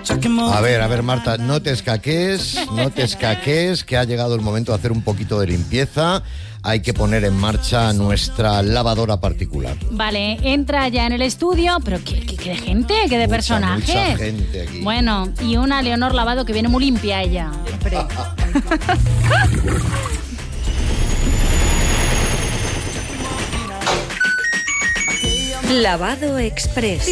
A ver, Marta, no te escaques, que ha llegado el momento de hacer un poquito de limpieza. Hay que poner en marcha nuestra lavadora particular. Vale, entra ya en el estudio, pero ¿qué de gente? ¿Qué de personajes? Mucha gente aquí. Bueno, y una Leonor Lavado que viene muy limpia ella. Lavado Express.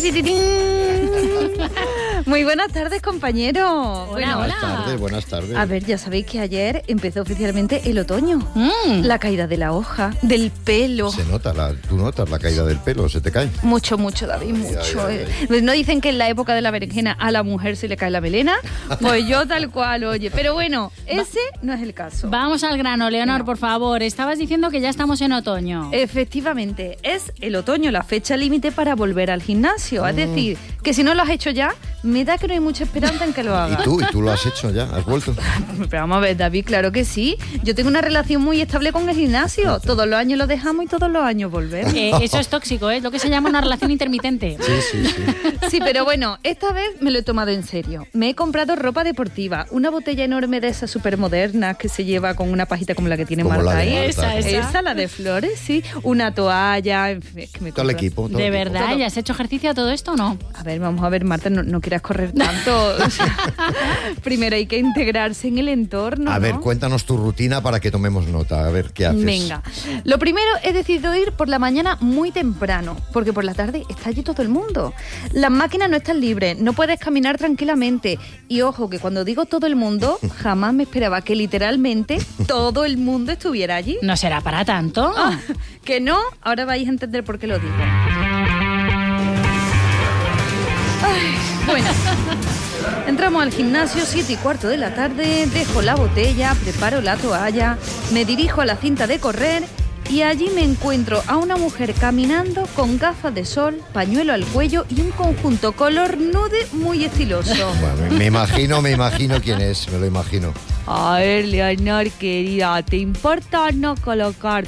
Muy buenas tardes, compañeros. Hola. Buenas tardes. A ver, ya sabéis que ayer empezó oficialmente el otoño. La caída de la hoja, del pelo. Se nota, tú notas la caída del pelo, se te cae. Mucho, David, mucho. Ay. ¿No dicen que en la época de la berenjena a la mujer se le cae la melena? Pues yo tal cual, oye. Pero bueno, ese no es el caso. Vamos al grano, Leonor, por favor. Estabas diciendo que ya estamos en otoño. Efectivamente, es el otoño la fecha límite para volver al gimnasio. Es decir, que si no lo has hecho ya, me da que no hay mucha esperanza en que lo hagas. ¿Y tú lo has hecho ya? ¿Has vuelto? Pero vamos a ver, David, claro que sí. Yo tengo una relación muy estable con el gimnasio. Todos los años lo dejamos y todos los años volvemos. Eso es tóxico, es lo que se llama una relación intermitente. Sí. Sí, pero bueno, esta vez me lo he tomado en serio. Me he comprado ropa deportiva, una botella enorme de esas súper modernas que se lleva con una pajita como la que tiene Como Marta la de ahí. Marta, Esa, la de flores, sí. Una toalla, en fin, es que me Todo el compro- equipo. ¿De verdad? ¿Ya has hecho ejercicio a todo esto o no? A ver, vamos a ver, Marta, no quieras correr tanto. O sea, primero hay que integrarse en el entorno, A ver, ¿no? cuéntanos tu rutina para que tomemos nota. A ver, ¿qué haces? Venga, lo primero he decidido ir por la mañana muy temprano, porque por la tarde está allí todo el mundo. Las máquinas no están libres, no puedes caminar tranquilamente. Y ojo, que cuando digo todo el mundo, jamás me esperaba que literalmente todo el mundo estuviera allí. ¿No será para tanto? Ah, que no, ahora vais a entender por qué lo digo. Ay, bueno, entramos al gimnasio, 7:15 de la tarde, dejo la botella, preparo la toalla, me dirijo a la cinta de correr y allí me encuentro a una mujer caminando con gafas de sol, pañuelo al cuello y un conjunto color nude muy estiloso. Bueno, me imagino quién es, me lo imagino. A ver, Leonor, querida, ¿te importa no colocar